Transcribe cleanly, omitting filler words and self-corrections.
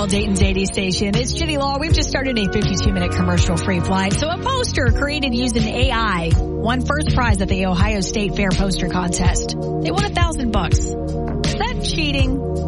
WOL, Dayton's 80 station. It's Ginny Law. We've just started a 52-minute commercial-free flight. So a poster created using AI won first prize at the Ohio State Fair Poster Contest. They won $1,000. Is that cheating?